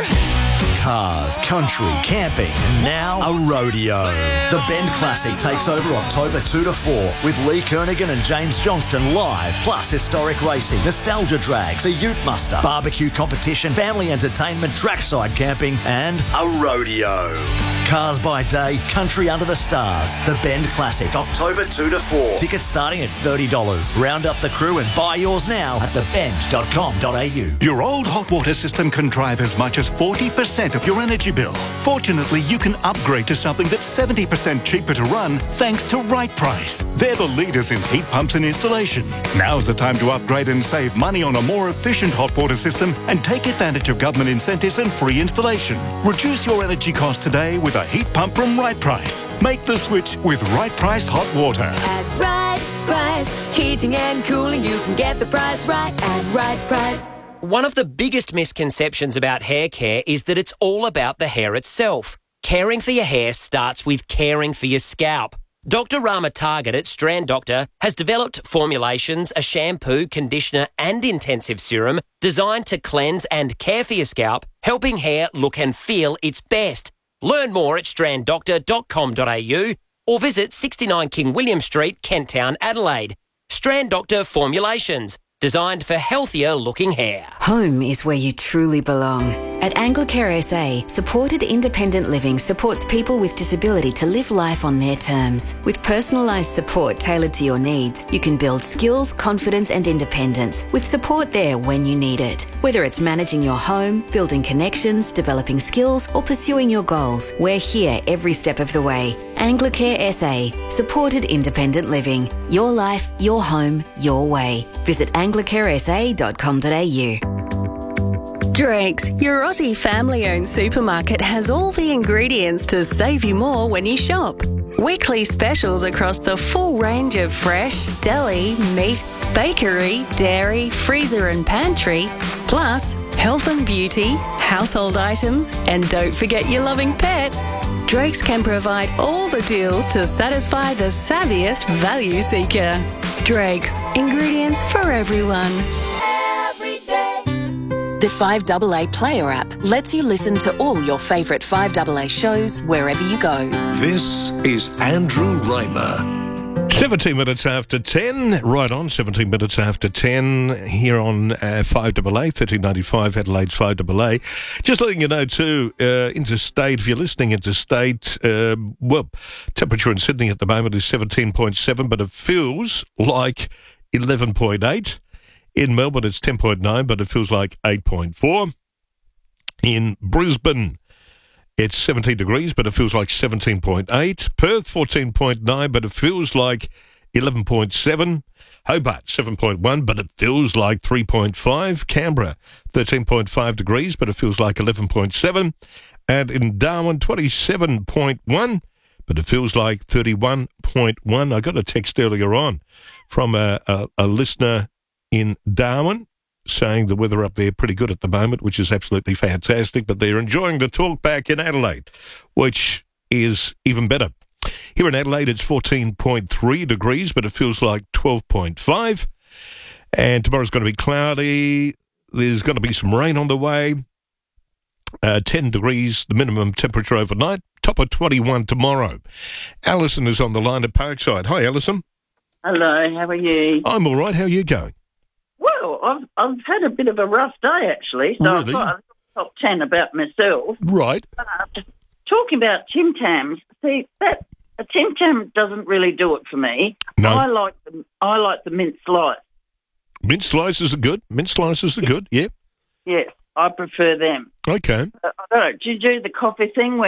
Cars, country, camping, and now a rodeo. The Bend Classic takes over October 2 to 4 with Lee Kernaghan and James Johnston live, plus historic racing, nostalgia drags, a ute muster, barbecue competition, family entertainment, trackside camping, and a rodeo. Cars by day, country under the stars. The Bend Classic, October 2 to 4. Tickets starting at $30. Round up the crew and buy yours now at thebend.com.au. Your old hot water system can drive as much as 40% of your energy bill. Fortunately, you can upgrade to something that's 70% cheaper to run thanks to Right Price. They're the leaders in heat pumps and installation. Now's the time to upgrade and save money on a more efficient hot water system and take advantage of government incentives and free installation. Reduce your energy costs today with a heat pump from Right Price. Make the switch with Right Price Hot Water. At Right Price, heating and cooling, you can get the price right at Right Price. One of the biggest misconceptions about hair care is that it's all about the hair itself. Caring for your hair starts with caring for your scalp. Dr. Rama Target at Strand Doctor has developed formulations, a shampoo, conditioner and intensive serum designed to cleanse and care for your scalp, helping hair look and feel its best. Learn more at stranddoctor.com.au or visit 69 King William Street, Kent Town, Adelaide. Strand Doctor Formulations, designed for healthier looking hair. Home is where you truly belong. At Anglicare SA, supported independent living supports people with disability to live life on their terms. With personalised support tailored to your needs, you can build skills, confidence and independence with support there when you need it. Whether it's managing your home, building connections, developing skills or pursuing your goals, we're here every step of the way. Anglicare SA, supported independent living. Your life, your home, your way. Visit anglicaresa.com.au. Drake's, your Aussie family-owned supermarket, has all the ingredients to save you more when you shop. Weekly specials across the full range of fresh, deli, meat, bakery, dairy, freezer and pantry, plus health and beauty, household items, and don't forget your loving pet. Drake's can provide all the deals to satisfy the savviest value seeker. Drake's, ingredients for everyone. The 5AA Player app lets you listen to all your favourite 5AA shows wherever you go. This is Andrew Raymer. 17 minutes after 10, right on, 17 minutes after 10 here on 5AA, 1395 Adelaide's 5AA. Just letting you know too, interstate, if you're listening interstate, well, temperature in Sydney at the moment is 17.7, but it feels like 11.8. In Melbourne, it's 10.9, but it feels like 8.4. In Brisbane, it's 17 degrees, but it feels like 17.8. Perth, 14.9, but it feels like 11.7. Hobart, 7.1, but it feels like 3.5. Canberra, 13.5 degrees, but it feels like 11.7. And in Darwin, 27.1, but it feels like 31.1. I got a text earlier on from a listener in Darwin, saying the weather up there pretty good at the moment, which is absolutely fantastic, but they're enjoying the talk back in Adelaide, which is even better. Here in Adelaide, it's 14.3 degrees, but it feels like 12.5. And tomorrow's going to be cloudy. There's going to be some rain on the way. 10 degrees, the minimum temperature overnight. Top of 21 tomorrow. Alison is on the line at Parkside. Hi, Alison. Hello, how are you? I'm all right. How are you going? Well, I've had a bit of a rough day, actually, so Really? I've got a top 10 about myself. Right. Talking about Tim Tams, see, a Tim Tam doesn't really do it for me. No. I like the mint slice. Mint slices are good. Mint slices are good, yeah. Yes, I prefer them. Okay. I don't know, do you do the coffee thing where you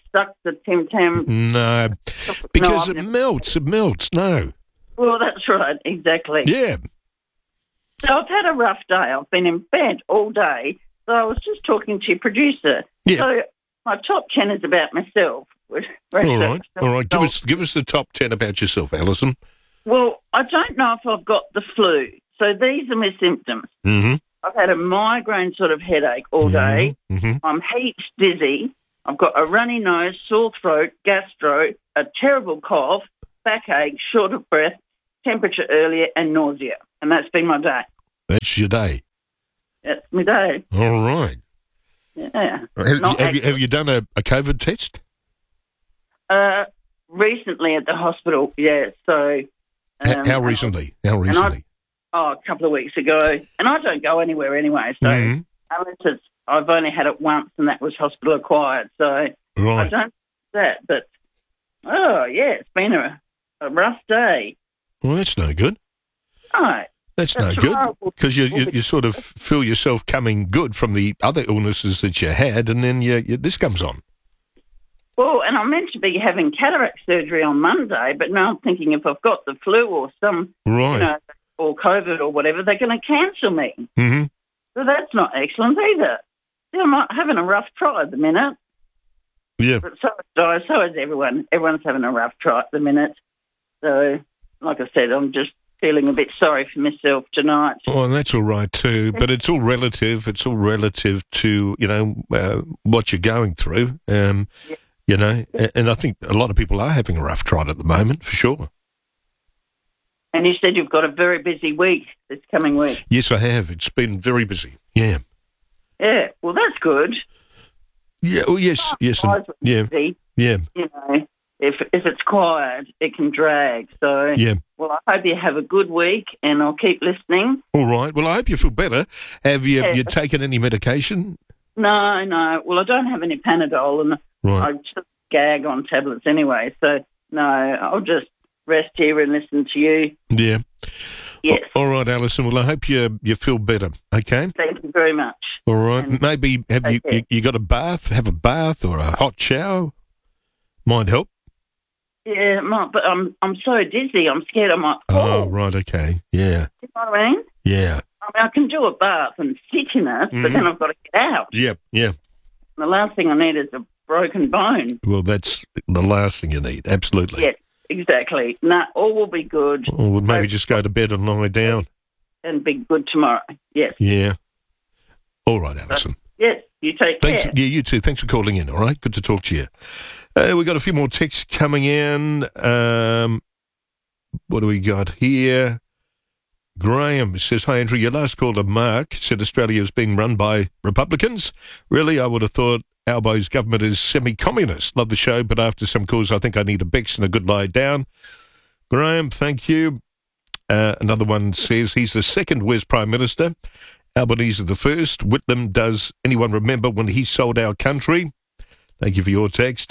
stuck to Tim Tam? No, because it melts. It melts. No. Well, that's right. Exactly. Yeah. So I've had a rough day. I've been in bed all day. So I was just talking to your producer. Yeah. So my top 10 is about myself. All right. Give us the top 10 about yourself, Alison. Well, I don't know if I've got the flu. So these are my symptoms. Mm-hmm. I've had a migraine sort of headache all day. Mm-hmm. I'm heaps dizzy. I've got a runny nose, sore throat, gastro, a terrible cough, backache, short of breath, temperature earlier, and nausea. And that's been my day. That's your day. That's my day. All right. Yeah. Have you done a COVID test? Recently at the hospital, yeah. So. How recently? How recently? A couple of weeks ago. And I don't go anywhere anyway, so unless I've only had it once and that was hospital acquired, so I don't do that. But, it's been a rough day. Well, that's no good. No. That's no good, because you sort of feel yourself coming good from the other illnesses that you had, and then this comes on. Well, and I'm meant to be having cataract surgery on Monday, but now I'm thinking if I've got the flu or or COVID or whatever, they're going to cancel me. Mm-hmm. So that's not excellent either. See, I'm not having a rough try at the minute. Yeah. But so is everyone. Everyone's having a rough try at the minute. So, like I said, I'm just feeling a bit sorry for myself tonight. Oh, and that's all right too, but it's all relative. It's all relative to, what you're going through. And I think a lot of people are having a rough trot at the moment, for sure. And you said you've got a very busy week this coming week. Yes, I have. It's been very busy. Yeah. Yeah, well, that's good. Yeah, well, yes. Busy. Yeah. If it's quiet, it can drag. So, well, I hope you have a good week, and I'll keep listening. All right. Well, I hope you feel better. Have you taken any medication? No. Well, I don't have any Panadol, and I just gag on tablets anyway. So, no, I'll just rest here and listen to you. Yeah. Yes. All right, Alison. Well, I hope you feel better. Okay. Thank you very much. All right. And maybe have you got a bath? Have a bath or a hot shower? Might help. Yeah, but I'm so dizzy. I'm scared I might fall. Oh, right. Okay. Yeah. You know what I mean? Yeah. I can do a bath and sit in it, but then I've got to get out. Yep. Yeah. The last thing I need is a broken bone. Well, that's the last thing you need. Absolutely. Yes, exactly. No, all will be good. Or we'll maybe just go to bed and lie down. And be good tomorrow. Yes. Yeah. All right, Alison. Yes. You take care. Yeah, you too. Thanks for calling in. All right. Good to talk to you. We've got a few more texts coming in. What do we got here? Graham says, "Hi, Andrew. Your last caller, Mark, said Australia is being run by Republicans. Really, I would have thought Albo's government is semi-communist. Love the show, but after some calls, I think I need a Bex and a good lie down." Graham, thank you. Another one says, "He's the second worst Prime Minister. Albanese is the first. Whitlam, does anyone remember when he sold our country?" Thank you for your text.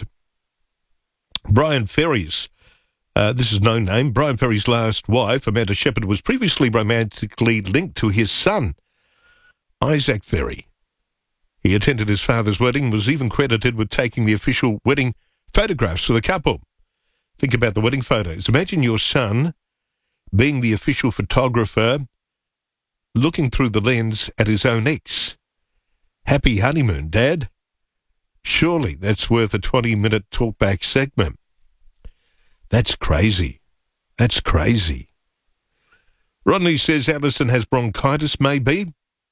Brian Ferries. This is no name. Brian Ferry's last wife, Amanda Shepherd, was previously romantically linked to his son, Isaac Ferry. He attended his father's wedding, was even credited with taking the official wedding photographs for the couple. Think about the wedding photos. Imagine your son being the official photographer, looking through the lens at his own ex. Happy honeymoon, Dad. Surely that's worth a 20-minute talkback segment. That's crazy. That's crazy. Rodney says Alison has bronchitis, maybe.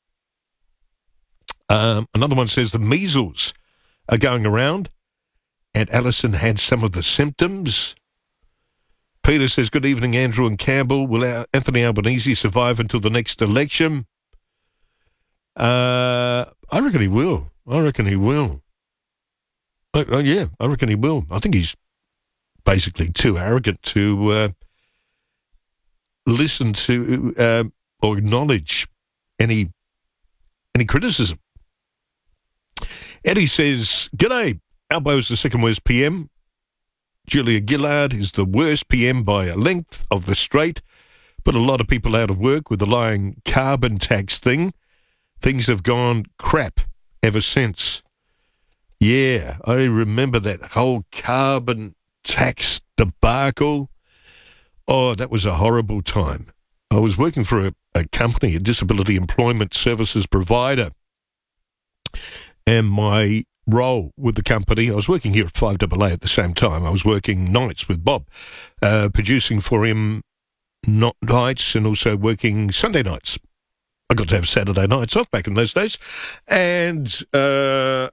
Another one says the measles are going around and Alison had some of the symptoms. Peter says, "Good evening, Andrew and Campbell. Will Anthony Albanese survive until the next election?" I reckon he will. I reckon he will. Yeah, I reckon he will. I think he's basically too arrogant to listen to or acknowledge any criticism. Eddie says, "G'day, Albo's the second worst PM. Julia Gillard is the worst PM by a length of the straight. Put a lot of people out of work with the lying carbon tax thing. Things have gone crap ever since." Yeah, I remember that whole carbon tax debacle. Oh, that was a horrible time. I was working for a company, a disability employment services provider, and my role with the company, I was working here at 5AA at the same time. I was working nights with Bob, producing for him nights and also working Sunday nights. I got to have Saturday nights off back in those days. And, I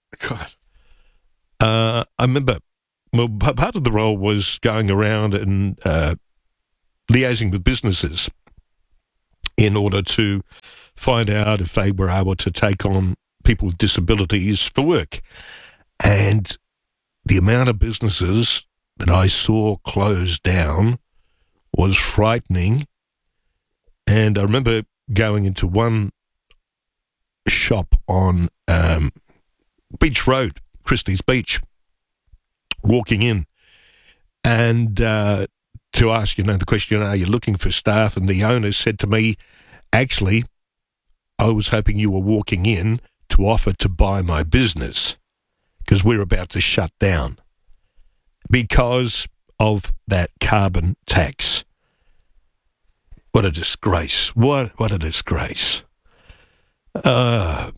remember, well, part of the role was going around and liaising with businesses in order to find out if they were able to take on people with disabilities for work. And the amount of businesses that I saw close down was frightening. And I remember going into one shop on Beach Road, Christie's Beach, walking in, and to ask, the question, are you looking for staff? And the owner said to me, actually, I was hoping you were walking in to offer to buy my business because we're about to shut down because of that carbon tax. What a disgrace. What a disgrace. The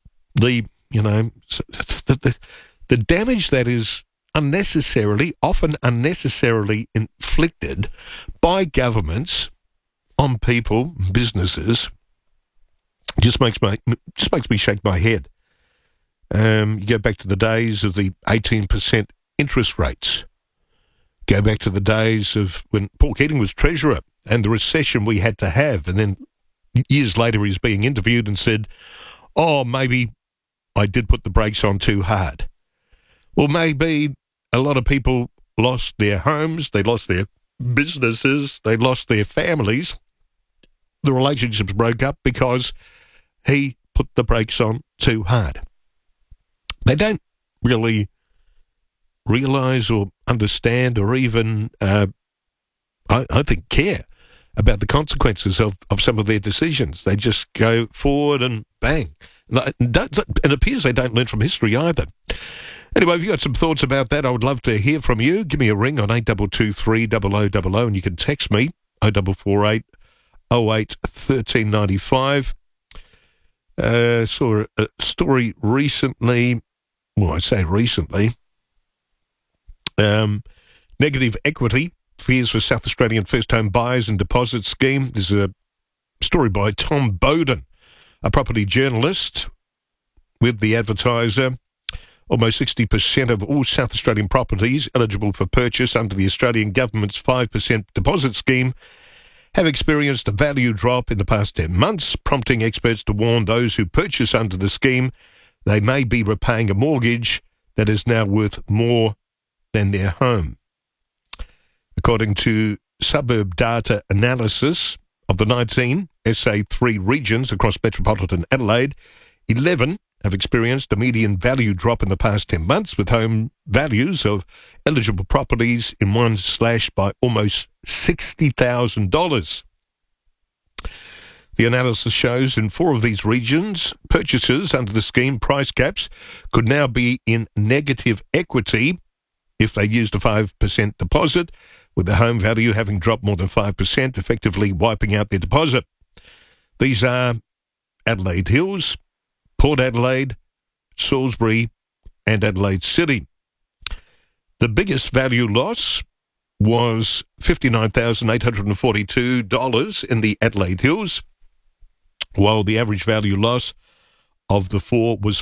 damage that is often unnecessarily inflicted by governments on people, businesses, just makes me shake my head. You go back to the days of the 18% interest rates. Go back to the days of when Paul Keating was Treasurer and the recession we had to have. And then years later he's being interviewed and said, oh, maybe I did put the brakes on too hard. Well, maybe a lot of people lost their homes, they lost their businesses, they lost their families. The relationships broke up because he put the brakes on too hard. They don't really realise or understand or even, I think, care about the consequences of some of their decisions. They just go forward and bang. And it appears they don't learn from history either. Anyway, if you've got some thoughts about that, I would love to hear from you. Give me a ring on 8223 0000 and you can text me 0448 08 1395. Saw a story recently, well, I say recently, negative equity, fears for South Australian first home buyers and deposit scheme. This is a story by Tom Bowden, a property journalist with The Advertiser. Almost 60% of all South Australian properties eligible for purchase under the Australian government's 5% deposit scheme have experienced a value drop in the past 10 months, prompting experts to warn those who purchase under the scheme they may be repaying a mortgage that is now worth more than their home. According to suburb data analysis of the 19 SA3 regions across metropolitan Adelaide, 11 have experienced a median value drop in the past 10 months, with home values of eligible properties in one slashed by almost $60,000. The analysis shows in 4 of these regions, purchases under the scheme price caps could now be in negative equity if they used a 5% deposit, with the home value having dropped more than 5%, effectively wiping out their deposit. These are Adelaide Hills, Port Adelaide, Salisbury and Adelaide City. The biggest value loss was $59,842 in the Adelaide Hills, while the average value loss of the 4 was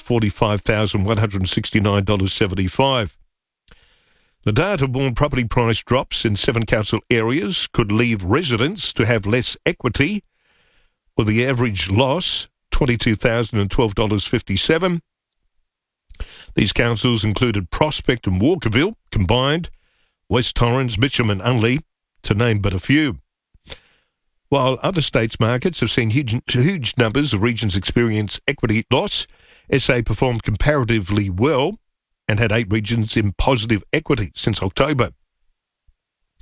$45,169.75. The data warned property price drops in 7 council areas could leave residents to have less equity, with the average loss $22,012.57. These councils included Prospect and Walkerville combined, West Torrens, Mitcham and Unley, to name but a few. While other states' markets have seen huge numbers of regions experience equity loss, SA performed comparatively well and had 8 regions in positive equity since October.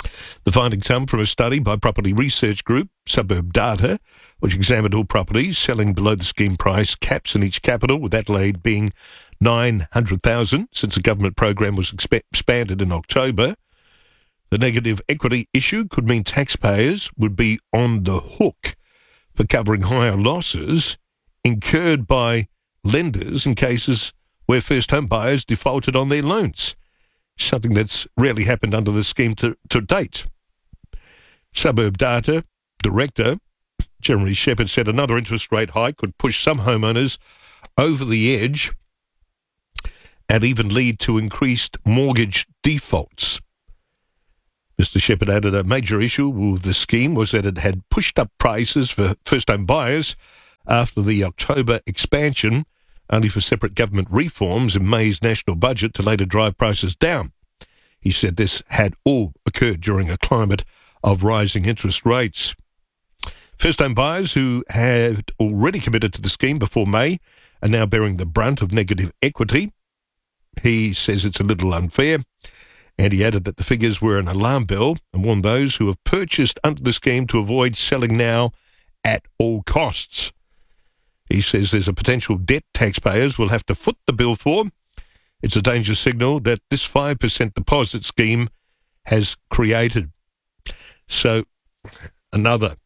The findings come from a study by property research group Suburb Data, which examined all properties selling below the scheme price caps in each capital, with Adelaide being 900,000 since the government program was expanded in October. The negative equity issue could mean taxpayers would be on the hook for covering higher losses incurred by lenders in cases where first home buyers defaulted on their loans, something that's rarely happened under the scheme to date. Suburb Data Director Jeremy Shepherd said another interest rate hike could push some homeowners over the edge and even lead to increased mortgage defaults. Mr. Shepherd added a major issue with the scheme was that it had pushed up prices for first-home buyers after the October expansion, only for separate government reforms in May's national budget to later drive prices down. He said this had all occurred during a climate of rising interest rates. First-home buyers who had already committed to the scheme before May are now bearing the brunt of negative equity. He says it's a little unfair, and he added that the figures were an alarm bell and warned those who have purchased under the scheme to avoid selling now at all costs. He says there's a potential debt taxpayers will have to foot the bill for. It's a danger signal that this 5% deposit scheme has created. So, another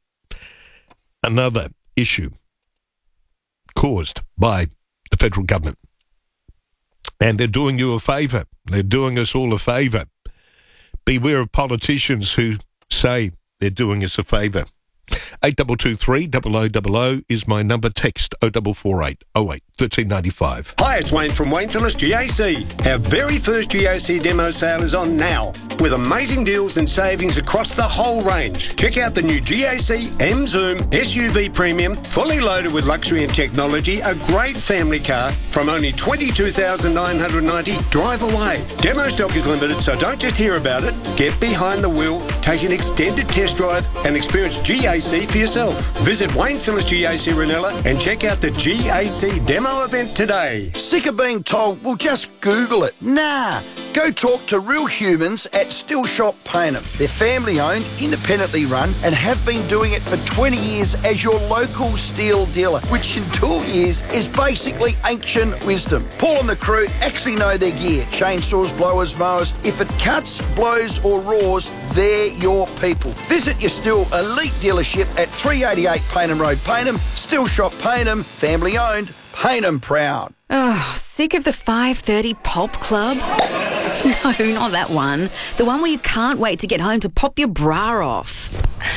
issue caused by the federal government. And they're doing you a favour. They're doing us all a favour. Beware of politicians who say they're doing us a favour. 8223 0000 is my number. Text 0448 08 1395. Hi, it's Wayne from Wayne Phillips GAC. Our very first GAC demo sale is on now, with amazing deals and savings across the whole range. Check out the new GAC M Zoom SUV Premium, fully loaded with luxury and technology, a great family car from only $22,990. Drive away. Demo stock is limited, so don't just hear about it. Get behind the wheel, take an extended test drive, and experience GAC for yourself. Visit Wayne Phillips GAC Ranella and check out the GAC demo event today. Sick of being told, well, just Google it. Nah. Go talk to real humans at Still Shop Payneham. They're family-owned, independently run, and have been doing it for 20 years as your local steel dealer, which in 2 years is basically ancient wisdom. Paul and the crew actually know their gear. Chainsaws, blowers, mowers. If it cuts, blows or roars, they're your people. Visit your Still Elite dealership at 388 Payneham Road, Payneham. Still Shop Payneham, family-owned, Payneham proud. Oh, sick of the 5:30 pop club? No, not that one. The one where you can't wait to get home to pop your bra off.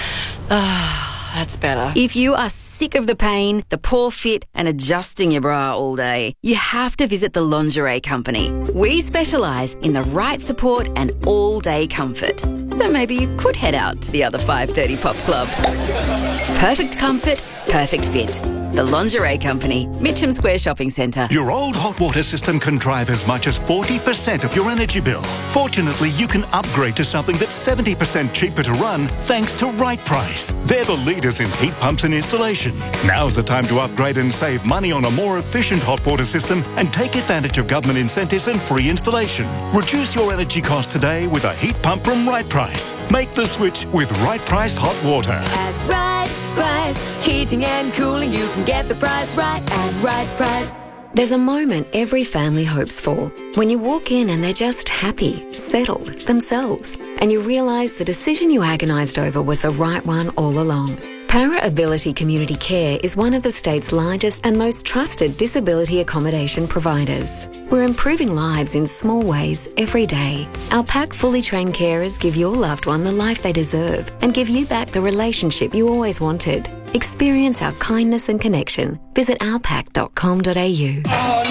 That's better. If you are sick of the pain, the poor fit and adjusting your bra all day, you have to visit the Lingerie Company. We specialise in the right support and all-day comfort. So maybe you could head out to the other 5:30 pop club. Perfect comfort, perfect fit. The Lingerie Company, Mitcham Square Shopping Centre. Your old hot water system can drive as much as 40% of your energy bill. Fortunately, you can upgrade to something that's 70% cheaper to run thanks to Right Price. They're the leaders in heat pumps and installation. Now's the time to upgrade and save money on a more efficient hot water system and take advantage of government incentives and free installation. Reduce your energy cost today with a heat pump from Right Price. Make the switch with Right Price Hot Water. At Right Price, heating and cooling, you can get the price right at Right Price. There's a moment every family hopes for, when you walk in and they're just happy, settled, themselves, and you realise the decision you agonised over was the right one all along. Para Ability Community Care is one of the state's largest and most trusted disability accommodation providers. We're improving lives in small ways every day. Our PAC fully trained carers give your loved one the life they deserve and give you back the relationship you always wanted. Experience our kindness and connection. Visit ourpac.com.au.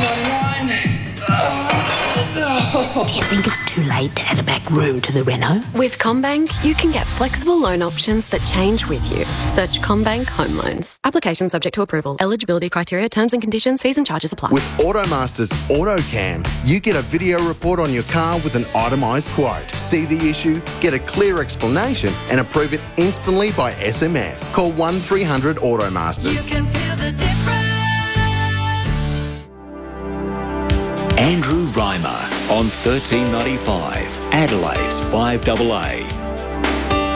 Do you think it's too late to add a back room to the reno? With CommBank, you can get flexible loan options that change with you. Search CommBank Home Loans. Application subject to approval. Eligibility criteria, terms and conditions, fees and charges apply. With Automaster's AutoCam, you get a video report on your car with an itemised quote. See the issue, get a clear explanation and approve it instantly by SMS. Call 1300 Automasters. You can feel the difference. Andrew Reimer on 1395, Adelaide's 5AA.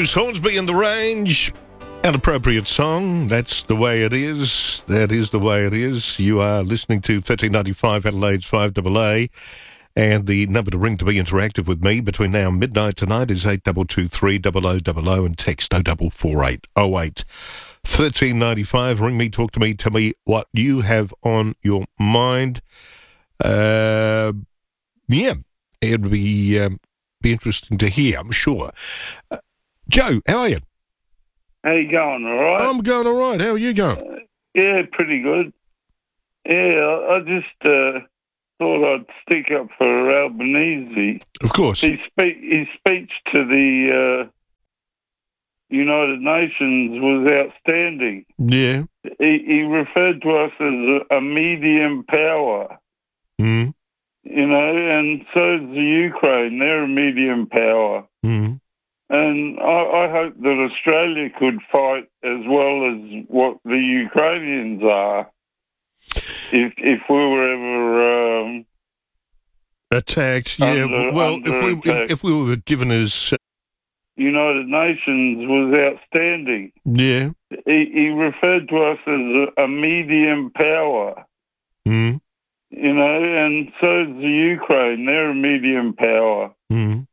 Bruce Hornsby and the Range. An appropriate song. That's the way it is. That is the way it is. You are listening to 1395 Adelaide's 5AA. And the number to ring to be interactive with me between now and midnight tonight is 8223 0000 and text 044808. 1395. Ring me, talk to me, tell me what you have on your mind. Yeah, it'd be interesting to hear, I'm sure. Joe, how are you? How you going, all right? I'm going all right. How are you going? Yeah, pretty good. Yeah, I just thought I'd stick up for Albanese. Of course. His speech to the United Nations was outstanding. Yeah. He referred to us as a medium power. Mm. You know, and so is the Ukraine. They're a medium power. Mm. And I hope that Australia could fight as well as what the Ukrainians are. If we were ever attacked, yeah. If we were given as United Nations was outstanding. Yeah. He referred to us as a medium power. Mm. You know, and so is the Ukraine. They're a medium power. Mm.